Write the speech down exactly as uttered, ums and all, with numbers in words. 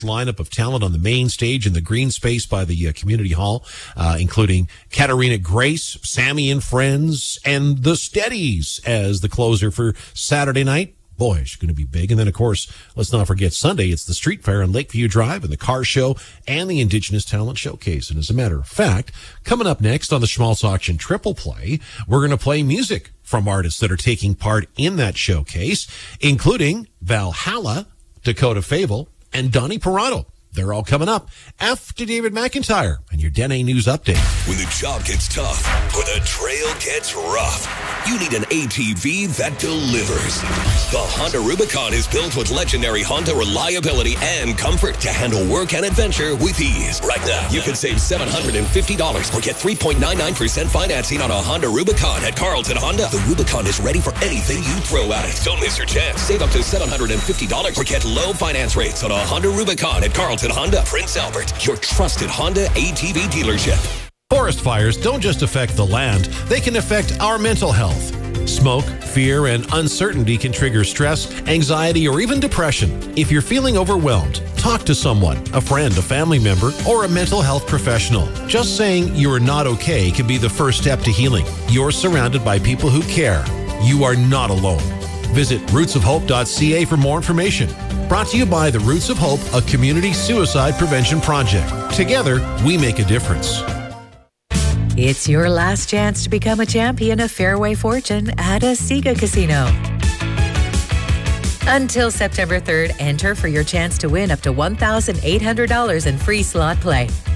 lineup of talent on the main stage in the green space by the uh, community hall, uh, including Katarina Grace, Sammy and Friends, and the Steadies as the closer for Saturday night. Boy, it's going to be big. And then, of course, let's not forget Sunday. It's the Street Fair on Lakeview Drive and the car show and the Indigenous Talent Showcase. And as a matter of fact, coming up next on the Schmaltz Auction Triple Play, we're going to play music from artists that are taking part in that showcase, including Valhalla, Dakota Fable, and Donnie Parado. They're all coming up after David McIntyre and your Dene News Update. When the job gets tough or the trail gets rough, you need an A T V that delivers. The Honda Rubicon is built with legendary Honda reliability and comfort to handle work and adventure with ease. Right now, you can save seven hundred fifty dollars or get three point nine nine percent financing on a Honda Rubicon at Carlton Honda. The Rubicon is ready for anything you throw at it. Don't miss your chance. Save up to seven hundred fifty dollars or get low finance rates on a Honda Rubicon at Carlton Honda, Prince Albert, your trusted Honda A T V dealership. Forest fires don't just affect the land, they can affect our mental health. Smoke, fear, and uncertainty can trigger stress, anxiety, or even depression. If you're feeling overwhelmed, talk to someone, a friend, a family member, or a mental health professional. Just saying you're not okay can be the first step to healing. You're surrounded by people who care. You are not alone. Visit roots of hope dot c a for more information. Brought to you by the Roots of Hope, a community suicide prevention project. Together, we make a difference. It's your last chance to become a champion of Fairway Fortune at a Sega Casino. Until September third, enter for your chance to win up to one thousand eight hundred dollars in free slot play.